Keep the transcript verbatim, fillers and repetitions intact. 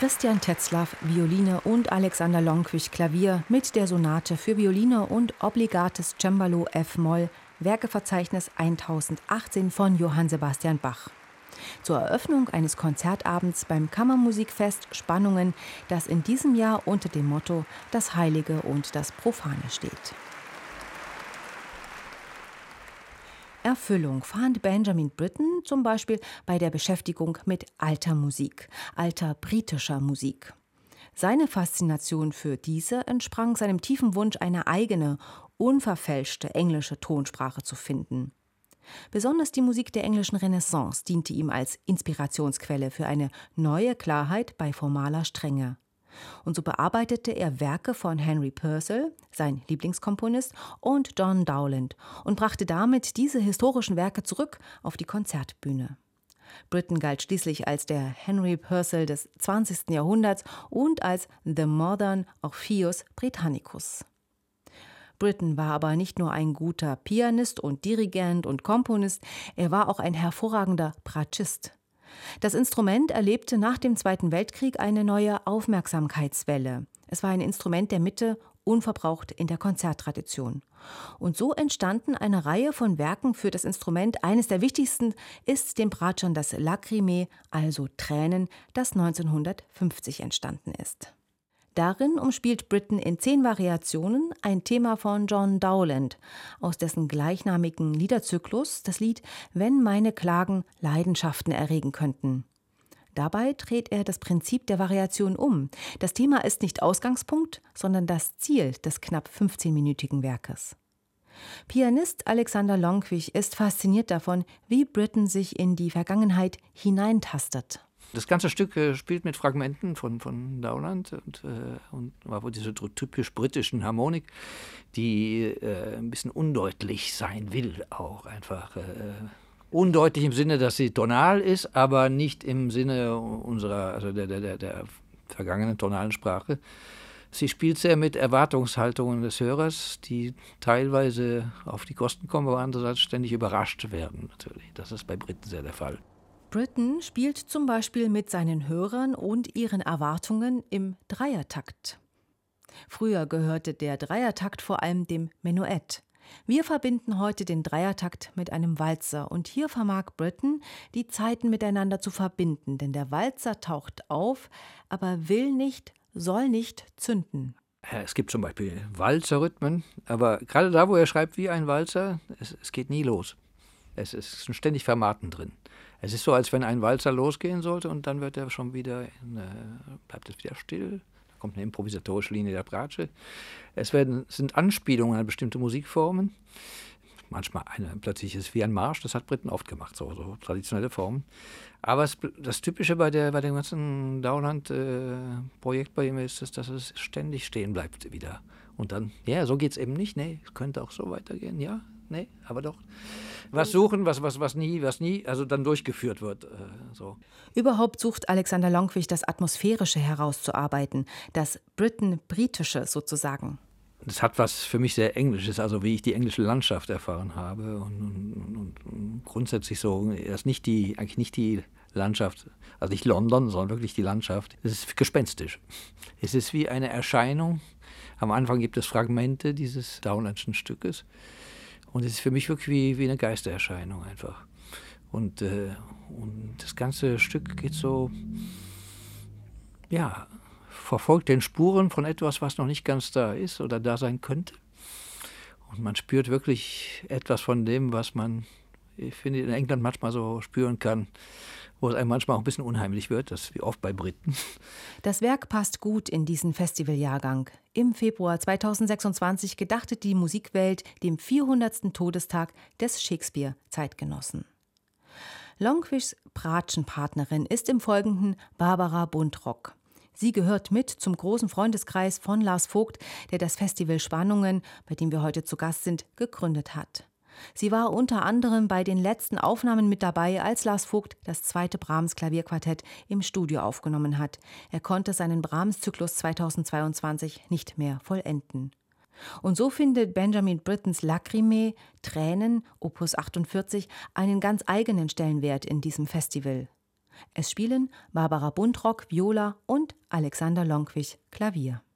Christian Tetzlaff, Violine und Alexander Lonquich, Klavier mit der Sonate für Violine und Obligates Cembalo F-Moll, Werkeverzeichnis tausendachtzehn von Johann Sebastian Bach. Zur Eröffnung eines Konzertabends beim Kammermusikfest Spannungen, das in diesem Jahr unter dem Motto Das Heilige und das Profane steht. Erfüllung fand Benjamin Britten zum Beispiel bei der Beschäftigung mit alter Musik, alter britischer Musik. Seine Faszination für diese entsprang seinem tiefen Wunsch, eine eigene, unverfälschte englische Tonsprache zu finden. Besonders die Musik der englischen Renaissance diente ihm als Inspirationsquelle für eine neue Klarheit bei formaler Strenge. Und so bearbeitete er Werke von Henry Purcell, sein Lieblingskomponist, und John Dowland und brachte damit diese historischen Werke zurück auf die Konzertbühne. Britten galt schließlich als der Henry Purcell des zwanzigsten Jahrhunderts und als The Modern Orpheus Britannicus. Britten war aber nicht nur ein guter Pianist und Dirigent und Komponist, er war auch ein hervorragender Bratschist. Das Instrument erlebte nach dem Zweiten Weltkrieg eine neue Aufmerksamkeitswelle. Es war ein Instrument der Mitte, unverbraucht in der Konzerttradition. Und so entstanden eine Reihe von Werken für das Instrument. Eines der wichtigsten ist dem Bratschern das Lacrymae, also Tränen, das neunzehnhundertfünfzig entstanden ist. Darin umspielt Britten in zehn Variationen ein Thema von John Dowland, aus dessen gleichnamigen Liederzyklus das Lied »Wenn meine Klagen Leidenschaften erregen könnten«. Dabei dreht er das Prinzip der Variation um. Das Thema ist nicht Ausgangspunkt, sondern das Ziel des knapp fünfzehnminütigen Werkes. Pianist Alexander Lonquich ist fasziniert davon, wie Britten sich in die Vergangenheit hineintastet. Das ganze Stück äh, spielt mit Fragmenten von, von Dowland und, äh, und war diese typisch britischen Harmonik, die äh, ein bisschen undeutlich sein will, auch einfach. Äh, undeutlich im Sinne, dass sie tonal ist, aber nicht im Sinne unserer, also der, der, der vergangenen tonalen Sprache. Sie spielt sehr mit Erwartungshaltungen des Hörers, die teilweise auf die Kosten kommen, aber andererseits ständig überrascht werden. Natürlich. Das ist bei Britten sehr der Fall. Britten spielt zum Beispiel mit seinen Hörern und ihren Erwartungen im Dreiertakt. Früher gehörte der Dreiertakt vor allem dem Menuett. Wir verbinden heute den Dreiertakt mit einem Walzer und hier vermag Britten, die Zeiten miteinander zu verbinden, denn der Walzer taucht auf, aber will nicht, soll nicht zünden. Es gibt zum Beispiel Walzerrhythmen, aber gerade da, wo er schreibt wie ein Walzer, es, es geht nie los. Es ist ständig Fermaten drin. Es ist so, als wenn ein Walzer losgehen sollte und dann wird er schon wieder, in, äh, bleibt es wieder still. Da kommt eine improvisatorische Linie der Bratsche. Es werden, sind Anspielungen an bestimmte Musikformen. Manchmal eine, plötzlich ist es wie ein Marsch, das hat Britten oft gemacht, so, so traditionelle Formen. Aber es, das Typische bei, der, bei dem ganzen Dowland-Projekt äh, bei ihm ist, ist, dass es ständig stehen bleibt wieder. Und dann, ja, so geht es eben nicht. Nee, es könnte auch so weitergehen, ja. Nee, aber doch. Was suchen, was, was, was nie, was nie, also dann durchgeführt wird. Äh, so. Überhaupt sucht Alexander Lonquich das Atmosphärische herauszuarbeiten, das Britten-Britische sozusagen. Das hat was für mich sehr Englisches, also wie ich die englische Landschaft erfahren habe. Und, und, und, und grundsätzlich so, das nicht die, eigentlich nicht die Landschaft, also nicht London, sondern wirklich die Landschaft. Es ist gespenstisch. Es ist wie eine Erscheinung. Am Anfang gibt es Fragmente dieses Dowlandschen Stückes. Und es ist für mich wirklich wie, wie eine Geistererscheinung einfach. Und, äh, und das ganze Stück geht so, ja, verfolgt den Spuren von etwas, was noch nicht ganz da ist oder da sein könnte. Und man spürt wirklich etwas von dem, was man, ich finde, in England manchmal so spüren kann, wo es einem manchmal auch ein bisschen unheimlich wird, das ist wie oft bei Briten. Das Werk passt gut in diesen Festivaljahrgang. Im Februar zweitausendsechsundzwanzig gedachte die Musikwelt dem vierhundertsten Todestag des Shakespeare-Zeitgenossen. Lonquichs Bratschenpartnerin ist im Folgenden Barbara Buntrock. Sie gehört mit zum großen Freundeskreis von Lars Vogt, der das Festival Spannungen, bei dem wir heute zu Gast sind, gegründet hat. Sie war unter anderem bei den letzten Aufnahmen mit dabei, als Lars Vogt das zweite Brahms-Klavierquartett im Studio aufgenommen hat. Er konnte seinen Brahms-Zyklus zweitausendzweiundzwanzig nicht mehr vollenden. Und so findet Benjamin Brittens Lacrymae, Tränen, Opus achtundvierzig, einen ganz eigenen Stellenwert in diesem Festival. Es spielen Barbara Buntrock Viola und Alexander Lonkwich Klavier.